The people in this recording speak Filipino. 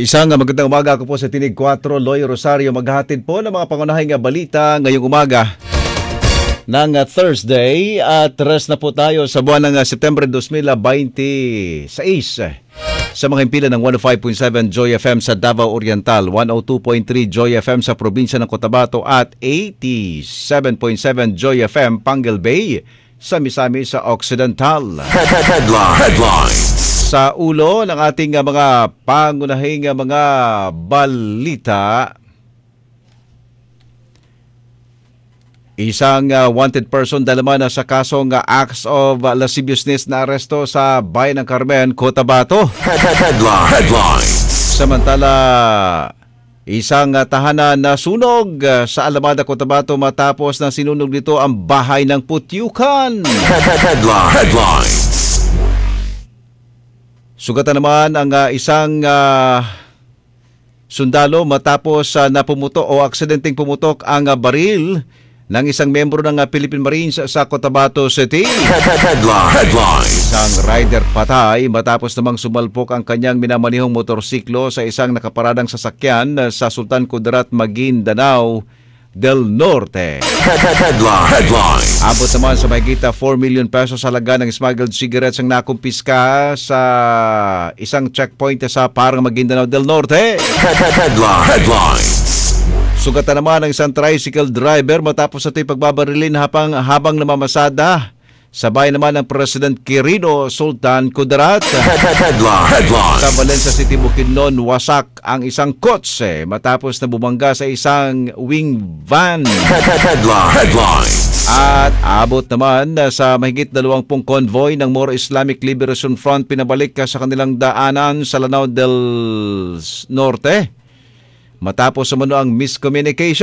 Isang magandang umaga ako po sa Tinig 4, Loy Rosario. Maghahatid po ng mga pangunahing balita ngayong umaga ng Thursday at rest na po tayo sa buwan ng September 2026 sa mga himpilan ng 105.7 Joy FM sa Davao Oriental, 102.3 Joy FM sa probinsya ng Cotabato at 87.7 Joy FM Panguil Bay sa Misamis sa Occidental. Headlines sa ulo ng ating mga pangunahing mga balita. Isang wanted person dalaman sa kasong acts of lasciviousness na aresto sa bayan ng Carmen, Cotabato. Headlines. Samantala, isang tahanan na sunog sa Alamada, Cotabato matapos na sinunog nito ang bahay ng putyukan. Headlines. Sugatan naman ang isang sundalo matapos na pumutok o aksidenteng pumutok ang baril ng isang membro ng Philippine Marines sa Cotabato City. Headlines. Isang rider patay matapos namang sumalpok ang kanyang minamanihong motorsiklo sa isang nakaparadang sasakyan sa Sultan Kudarat, Maguindanao del Norte. Headlines. Abot naman sa mahigit 4 million pesos halaga ng smuggled cigarettes ang nakumpiska sa isang checkpoint sa Parang Maguindanao del Norte. Headlines. Sugatan naman ang isang tricycle driver matapos ito'y pagbabarilin habang namamasada sa bayan naman ng President Quirino Sultan Kudarat. Headlines. Sa Valencia City, Bukidnon, wasak ang isang kotse matapos na bumangga sa isang wing van. Headlines. At abot naman sa mahigit 20 convoy ng More Islamic Liberation Front pinabalik sa kanilang daanan sa Lanao del Norte matapos umano ang miscommunication.